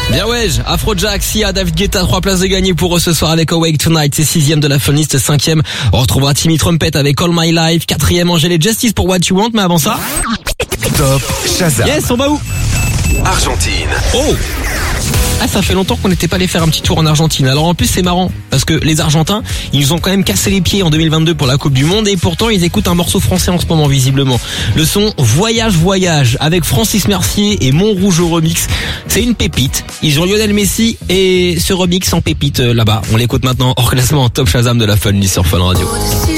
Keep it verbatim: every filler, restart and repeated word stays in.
Bien ouais, Afrojack, Sia, David Guetta, trois places de gagner pour eux ce soir avec Awake Tonight. C'est sixième de la Funlist, cinquième. On retrouvera Timmy Trumpet avec All My Life. Quatrième, Angèle et Justice pour What You Want. Mais avant ça, Top Shazam. yes, on va où? Argentine. Oh! Ah, ça fait longtemps qu'on n'était pas allé faire un petit tour en Argentine. Alors en plus c'est marrant parce que les Argentins, ils nous ont quand même cassé les pieds en deux mille vingt-deux pour la Coupe du Monde et pourtant ils écoutent un morceau français en ce moment visiblement. Le son Voyage Voyage avec Francis Mercier et Montrouge au remix. C'est une pépite. Ils ont Lionel Messi et ce remix en pépite euh, là-bas. On l'écoute maintenant hors classement Top Shazam de la Funlist sur Fun Radio.